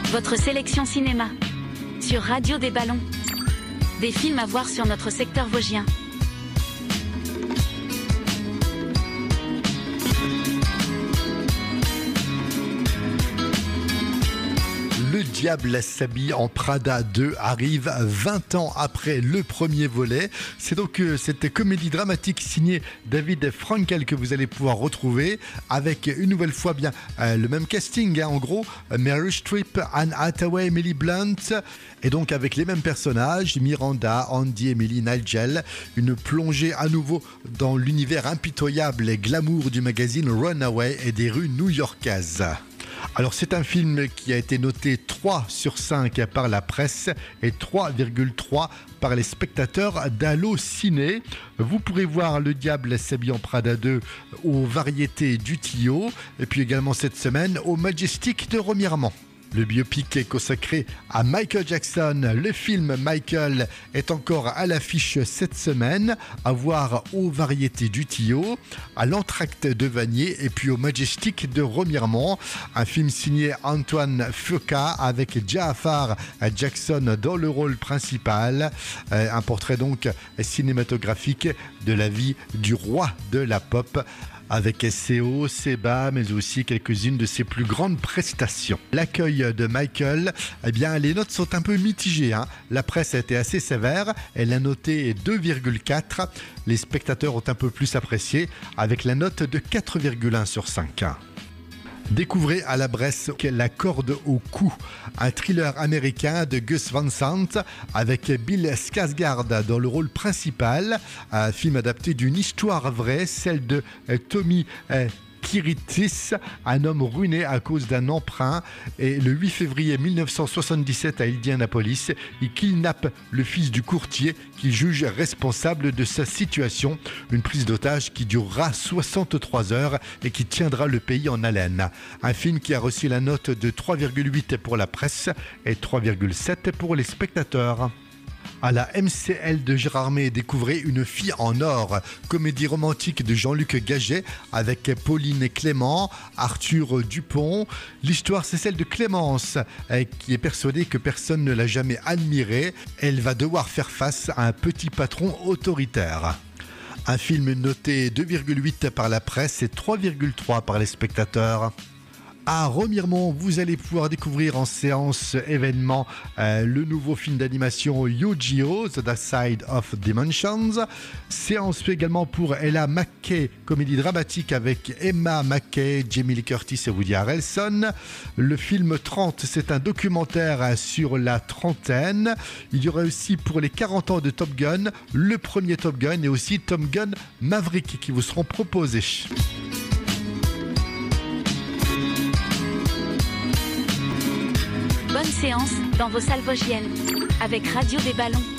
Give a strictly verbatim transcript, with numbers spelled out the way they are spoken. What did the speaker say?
Votre sélection cinéma. Sur Radio des Ballons. Des films à voir sur notre secteur vosgien. Le Diable s'habille en Prada deux arrive vingt ans après le premier volet. C'est donc euh, cette comédie dramatique signée David Frankel que vous allez pouvoir retrouver avec une nouvelle fois bien euh, le même casting. Hein, en gros, Meryl Streep, Anne Hathaway, Emily Blunt et donc avec les mêmes personnages, Miranda, Andy, Emily, Nigel. Une plongée à nouveau dans l'univers impitoyable et glamour du magazine Runaway et des rues new-yorkaises. Alors c'est un film qui a été noté trois sur cinq par la presse et trois virgule trois par les spectateurs d'Allociné. Vous pourrez voir Le Diable s'habille en Prada deux aux Variétés du Tillot et puis également cette semaine au Majestic de Remiremont. Le biopic est consacré à Michael Jackson. Le film Michael est encore à l'affiche cette semaine, à voir aux Variétés du Tillot, à l'Entracte de Vanier et puis au Majestic de Remiremont. Un film signé Antoine Fuqua avec Ja'afar Jackson dans le rôle principal. Un portrait donc cinématographique de la vie du roi de la pop, avec ses hauts, ses bas, mais aussi quelques-unes de ses plus grandes prestations. L'accueil de Michael, eh bien, les notes sont un peu mitigées. Hein. La presse a été assez sévère, elle a noté deux virgule quatre. Les spectateurs ont un peu plus apprécié, avec la note de quatre virgule un sur cinq. Découvrez à la Bresse La corde au cou, un thriller américain de Gus Van Sant avec Bill Skarsgård dans le rôle principal, un film adapté d'une histoire vraie, celle de Tommy Kiritis, un homme ruiné à cause d'un emprunt. Et le huit février mille neuf cent soixante-dix-sept à Indianapolis, il kidnappe le fils du courtier qu'il juge responsable de sa situation. Une prise d'otage qui durera soixante-trois heures et qui tiendra le pays en haleine. Un film qui a reçu la note de trois virgule huit pour la presse et trois virgule sept pour les spectateurs. À la M C L de Gérardmer, découvrez Une fille en or, comédie romantique de Jean-Luc Gaget avec Pauline Clément, Arthur Dupont. L'histoire, c'est celle de Clémence, qui est persuadée que personne ne l'a jamais admirée. Elle va devoir faire face à un petit patron autoritaire. Un film noté deux virgule huit par la presse et trois virgule trois par les spectateurs. À Remiremont, vous allez pouvoir découvrir en séance événement euh, le nouveau film d'animation Yu-Gi-Oh! The Dark Side of Dimensions. Séance également pour Ella McKay, comédie dramatique avec Emma McKay, Jamie Lee Curtis et Woody Harrelson. Le film trente, c'est un documentaire sur la trentaine. Il y aura aussi pour les quarante ans de Top Gun, le premier Top Gun et aussi Top Gun Maverick qui vous seront proposés. Bonne séance dans vos salles vosgiennes avec Radio des Ballons.